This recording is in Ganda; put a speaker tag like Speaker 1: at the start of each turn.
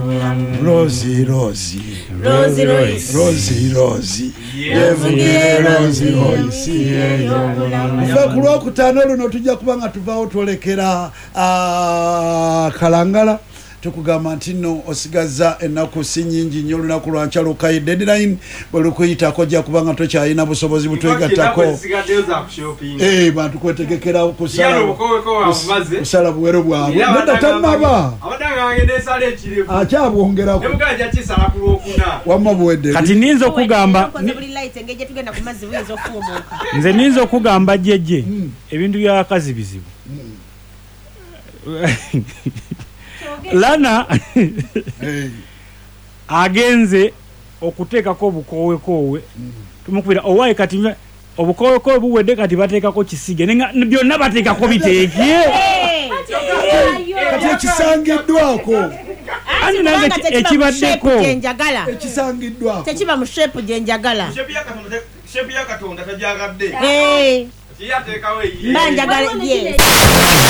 Speaker 1: Rosie yevugire Rosie Royce kulwa kutano luno tujja kubanga tuvaawo twolekera Kalangala tukugamba nti nno osigaza ennaku si nnyingi nnyo olunaku lwanca lukayi deadline bwe lukuyitako ojja kubanga tokyalina busobozi butwegattako bantu kwetegekera kusala buwero bwabwe nedda tannaba akyabwongerako wamma buwedde
Speaker 2: kati ninza okugamba nze ninza okugamba jjejje ebintu by'abakazi bizibu Lana agenze okuteekako obukowekowe tumukubira owaye kati obukowekowe buwedde kati bateekako kisige byonna bateekako biteekye
Speaker 1: kati ekisangiddwako
Speaker 2: ani nange ekibaddeko
Speaker 1: ekisangiddwako
Speaker 3: tekiba mu shepu gye njagala
Speaker 4: shepu ya Katonda tajagadde
Speaker 3: mba njagala yes